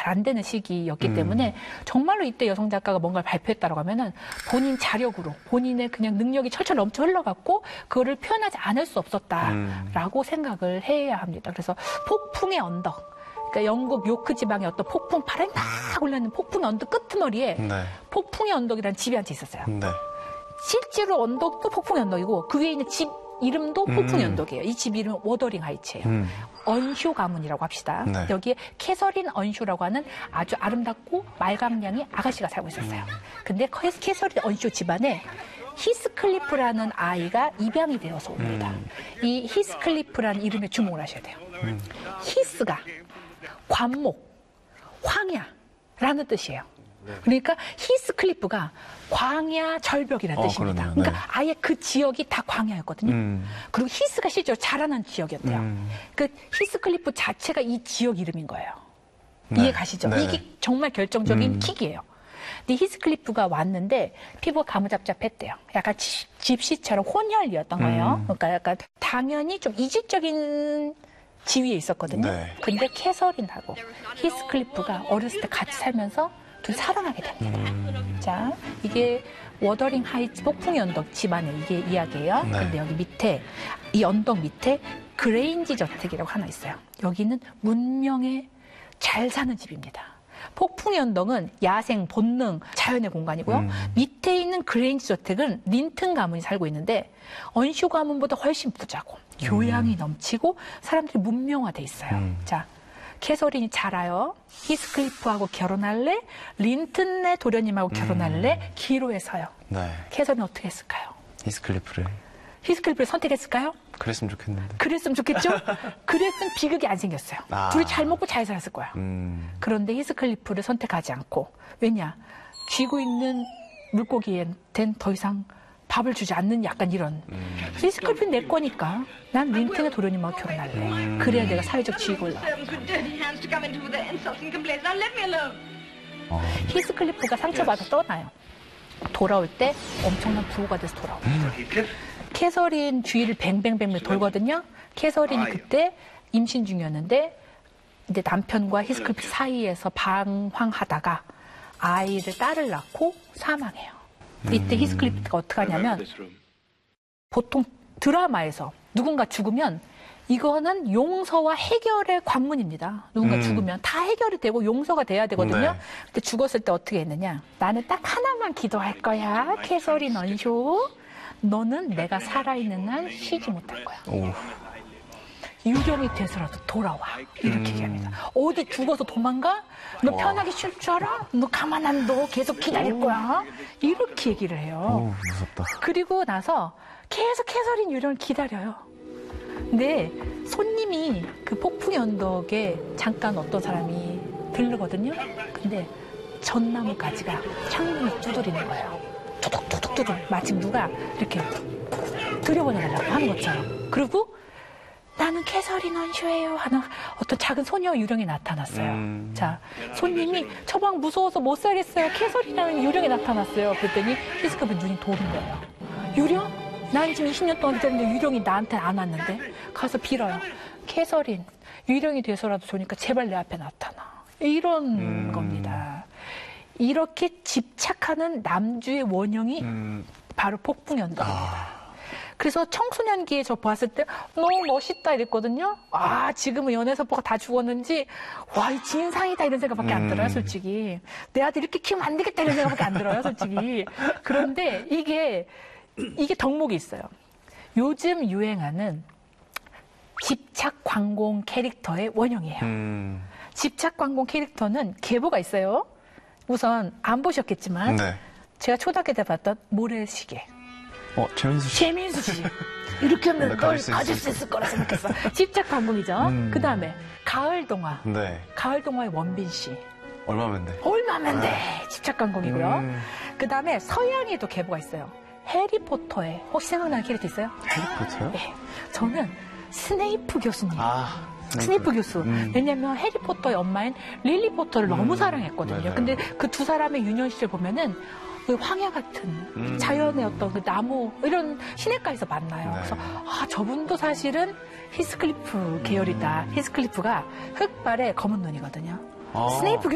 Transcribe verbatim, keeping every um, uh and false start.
잘 안 되는 시기였기 음. 때문에 정말로 이때 여성 작가가 뭔가를 발표했다고 하면은 본인 자력으로 본인의 그냥 능력이 철철 넘쳐 흘러갔고 그거를 표현하지 않을 수 없었다라고 음. 생각을 해야 합니다. 그래서 폭풍의 언덕. 그러니까 영국 요크 지방의 어떤 폭풍, 바람이 막 올라오는 폭풍의 언덕 끄트머리에 네. 폭풍의 언덕이라는 집이 한 채 있었어요. 네. 실제로 언덕도 폭풍의 언덕이고 그 위에 있는 집 이름도 폭풍의 음. 언덕이에요. 이 집 이름은 워더링 하이츠예요. 음. 언쇼 가문이라고 합시다. 네. 여기에 캐서린 언쇼라고 하는 아주 아름답고 말강량의 아가씨가 살고 있었어요. 음. 근데 캐서린 언쇼 집안에 히스클리프라는 아이가 입양이 되어서 옵니다. 음. 이 히스클리프라는 이름에 주목을 하셔야 돼요. 음. 히스가 관목, 황야라는 뜻이에요. 그러니까 히스클리프가 광야 절벽이라는 어, 뜻입니다. 그러네요. 그러니까 네. 아예 그 지역이 다 광야였거든요. 음. 그리고 히스가 실제로 자라난 지역이었대요. 음. 그 히스클리프 자체가 이 지역 이름인 거예요. 네. 이해 가시죠? 네. 이게 정말 결정적인 음. 킥이에요. 근데 히스클리프가 왔는데 피부가 가무잡잡했대요. 약간 지, 집시처럼 혼혈이었던 거예요. 음. 그러니까 약간 당연히 좀 이질적인 지위에 있었거든요. 네. 근데 캐서린하고 히스클리프가 어렸을 때 같이 살면서 둘 사랑하게 됩니다. 음. 자, 이게 워더링 하이츠 폭풍의 언덕 집안의 이게 이야기예요. 네. 근데 여기 밑에 이 언덕 밑에 그레인지 저택이라고 하나 있어요. 여기는 문명에 잘 사는 집입니다. 폭풍의 언덕은 야생, 본능, 자연의 공간이고요. 음. 밑에 있는 그레인지 저택은 린튼 가문이 살고 있는데 언쇼 가문보다 훨씬 부자고 교양이 음. 넘치고 사람들이 문명화돼 있어요. 음. 자, 캐서린이 자라요. 히스클리프하고 결혼할래? 린튼의 도련님하고 결혼할래? 음. 기로에 서요. 네. 캐서린 어떻게 했을까요? 히스클리프를 히스클리프를 선택했을까요? 그랬으면 좋겠는데. 그랬으면 좋겠죠? 그랬으면 비극이 안 생겼어요. 아. 둘이 잘 먹고 잘 살았을 거야. 음. 그런데 히스클리프를 선택하지 않고 왜냐? 쥐고 있는 물고기한텐 더 이상 밥을 주지 않는 약간 이런. 음. 히스클리프는 내 거니까 난 린튼의 도련님하고 결혼할래. 음. 그래야 내가 사회적 지위가 올라. 어. 히스클리프가 상처받아 떠나요. 돌아올 때 엄청난 부호가 돼서 돌아옵니다. 음. 캐서린 주위를 뱅뱅뱅 돌거든요. 캐서린이 그때 임신 중이었는데 이제 남편과 히스클리프 사이에서 방황하다가 아이를 딸을 낳고 사망해요. 이때 음. 히스클리프가 어떻게 하냐면 보통 드라마에서 누군가 죽으면 이거는 용서와 해결의 관문입니다. 누군가 음. 죽으면 다 해결이 되고 용서가 돼야 되거든요. 네. 근데 죽었을 때 어떻게 했느냐. 나는 딱 하나만 기도할 거야. 캐서린 언쇼. 너는 내가 살아있는 한 쉬지 못할 거야. 오. 유령이 돼서라도 돌아와. 이렇게 음. 얘기합니다. 어디 죽어서 도망가? 너 와. 편하게 쉴 줄 알아? 너 가만 안 둬. 계속 기다릴 거야. 이렇게 얘기를 해요. 오, 무섭다. 그리고 나서 계속 캐서린 유령을 기다려요. 근데 손님이 그 폭풍의 언덕에 잠깐 어떤 사람이 들르거든요. 근데 전나무 가지가 창문을 두드리는 거예요. 뚜둑뚜둑뚜둑 마치 누가 이렇게 들여보내달라고 하는 것처럼. 그리고 나는 캐서린 언쇼예요 하는 어떤 작은 소녀 유령이 나타났어요. 음. 자, 손님이 처방 무서워서 못 살겠어요. 캐서린이라는 유령이 나타났어요. 그랬더니 히스클리프 눈이 도는 거예요. 유령? 난 지금 이십 년 동안 기다렸는데 유령이 나한테 안 왔는데 가서 빌어요. 캐서린, 유령이 돼서라도 좋으니까 제발 내 앞에 나타나. 이런 음. 겁니다. 이렇게 집착하는 남주의 원형이 음. 바로 폭풍의 언덕입니다. 아. 그래서 청소년기에 저 봤을 때 너무 멋있다 이랬거든요. 아, 지금은 연애서포가 다 죽었는지 와, 이 진상이다 이런 생각밖에 안 음. 들어요, 솔직히. 내 아들 이렇게 키우면 안 되겠다 이런 생각밖에 안 들어요, 솔직히. 그런데 이게 이게 덕목이 있어요. 요즘 유행하는 집착 광공 캐릭터의 원형이에요. 음. 집착 광공 캐릭터는 계보가 있어요. 우선 안 보셨겠지만 네. 제가 초등학교 때 봤던 모래시계. 어, 최민수 씨. 최민수 씨. 이렇게 하면 네, 널 가질 수 가질 있을 수 있을 거라 생각했어. 집착 광공이죠. 음. 그 다음에 가을 동화. 네. 가을 동화의 원빈 씨. 얼마면 돼? 얼마면 돼? 집착 광공이고요. 음. 그 다음에 서양에도 계보가 있어요. 해리포터에 혹시 생각나는 캐릭터 있어요? 해리포터요? 네. 저는 스네이프 교수님. 아. 스네이프 교수. 음. 왜냐면 해리포터의 엄마인 릴리 포터를 음. 너무 사랑했거든요. 맞아요. 근데 그 두 사람의 유년 시절 보면은 그 황야 같은 음. 자연의 어떤 그 나무 이런 시냇가에서 만나요. 네. 그래서 아, 저분도 사실은 히스클리프 계열이다. 히스클리프가 흑발에 검은 눈이거든요. 아. 스네이프